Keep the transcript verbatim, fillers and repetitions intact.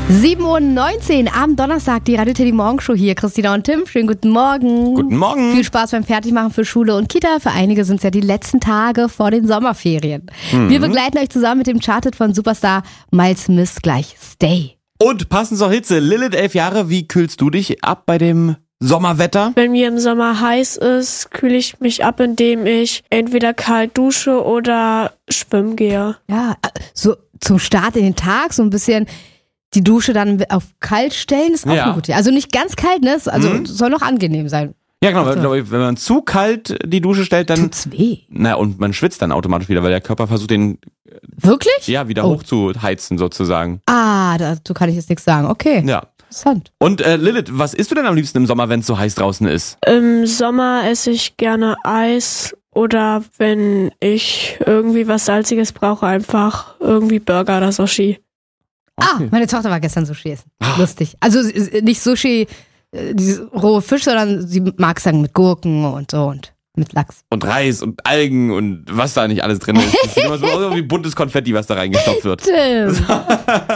sieben Uhr neunzehn am Donnerstag, die Radio Teddy Morgenshow hier. Christina und Tim, schönen guten Morgen. Guten Morgen. Viel Spaß beim Fertigmachen für Schule und Kita. Für einige sind es ja die letzten Tage vor den Sommerferien. Mhm. Wir begleiten euch zusammen mit dem Charted von Superstar Miles Smith gleich Stay. Und passend zur Hitze, Lilith, elf Jahre, wie kühlst du dich ab bei dem Sommerwetter? Wenn mir im Sommer heiß ist, kühle ich mich ab, indem ich entweder kalt dusche oder schwimmen gehe. Ja, so zum Start in den Tag, so ein bisschen die Dusche dann auf kalt stellen, ist auch Ja. eine gute Idee. Also nicht ganz kalt, ne? Also Mhm. soll noch angenehm sein. Ja, genau, weil, wenn man zu kalt die Dusche stellt, dann... Tut's weh. Na, und man schwitzt dann automatisch wieder, weil der Körper versucht, den Wirklich? ja wieder Oh. hochzuheizen sozusagen. Ah, dazu kann ich jetzt nichts sagen. Okay, Ja. interessant. Und äh, Lilith, was isst du denn am liebsten im Sommer, wenn es so heiß draußen ist? Im Sommer esse ich gerne Eis oder wenn ich irgendwie was Salziges brauche, einfach irgendwie Burger oder Sushi. Ah, Okay. meine Tochter war gestern Sushi essen. Ah. Lustig. Also sie- sie- nicht Sushi, äh, dieses rohe Fisch, sondern sie mag es dann mit Gurken und so und mit Lachs. Und Reis und Algen und was da nicht alles drin ist. Das sieht immer so aus wie buntes Konfetti, was da reingestopft wird. Tim.